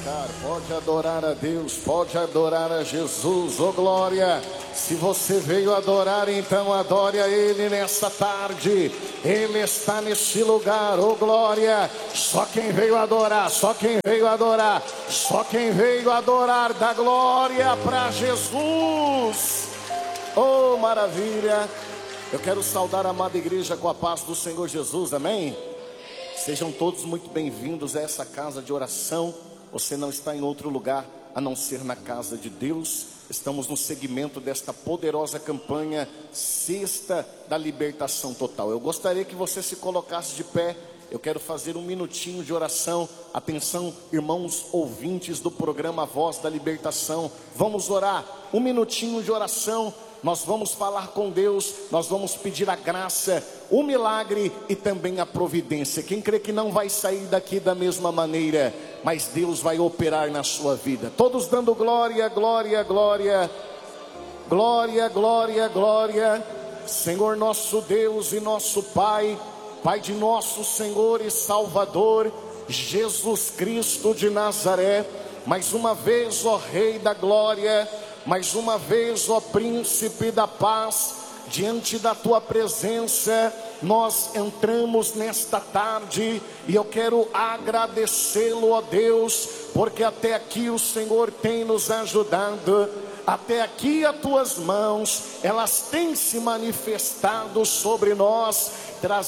Pode adorar a Deus, pode adorar a Jesus, oh glória. Se você veio adorar, então adore a Ele nesta tarde. Ele está neste lugar, oh glória. Só quem veio adorar, só quem veio adorar, só quem veio adorar, dá glória para Jesus. Oh maravilha. Eu quero saudar a amada igreja com a paz do Senhor Jesus, amém? Sejam todos muito bem-vindos a essa casa de oração. Você não está em outro lugar a não ser na casa de Deus. Estamos no segmento desta poderosa campanha Sexta da Libertação Total. Eu gostaria que você se colocasse de pé. Eu quero fazer um minutinho de oração. Atenção, irmãos ouvintes do programa Voz da Libertação. Vamos orar, um minutinho de oração. Nós vamos falar com Deus, nós vamos pedir a graça, o milagre e também a providência. Quem crê que não vai sair daqui da mesma maneira, mas Deus vai operar na sua vida. Todos dando glória, glória, glória, glória, glória, glória. Senhor nosso Deus e nosso Pai, Pai de nosso Senhor e Salvador, Jesus Cristo de Nazaré. Mais uma vez, ó Rei da Glória, mais uma vez, ó Príncipe da Paz, diante da Tua presença, nós entramos nesta tarde e eu quero agradecê-lo, ó Deus, porque até aqui o Senhor tem nos ajudado. Até aqui as Tuas mãos, elas têm se manifestado sobre nós,